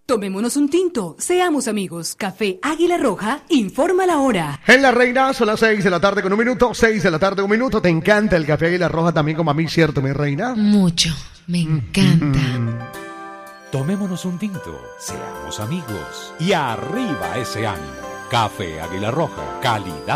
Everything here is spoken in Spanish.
Tomémonos un tinto, seamos amigos. Café Águila Roja, informa la hora. En La Reina son las 6 de la tarde con un minuto, 6 de la tarde, un minuto. ¿Te encanta el café Águila Roja también como a mí, cierto, mi reina? Mucho, me encanta. Tomémonos un tinto, seamos amigos y arriba ese ánimo. Café Águila Roja, calidad